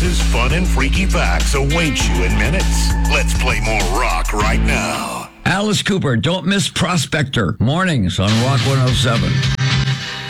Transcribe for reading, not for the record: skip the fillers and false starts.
Alice's fun and freaky facts await you in minutes. Let's play more rock right now. Alice Cooper, don't miss Prospector. Mornings on Rock 107.